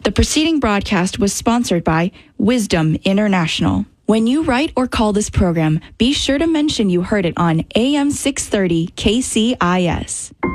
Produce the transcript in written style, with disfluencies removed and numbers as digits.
The preceding broadcast was sponsored by Wisdom International. When you write or call this program, be sure to mention you heard it on AM 630 KCIS.